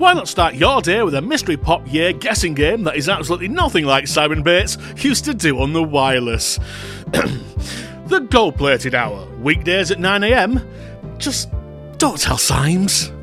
why not start your day with a mystery pop year guessing game that is absolutely nothing like Simon Bates used to do on the wireless? The Gold Plated Hour, weekdays at 9 a.m. Just don't tell Symes.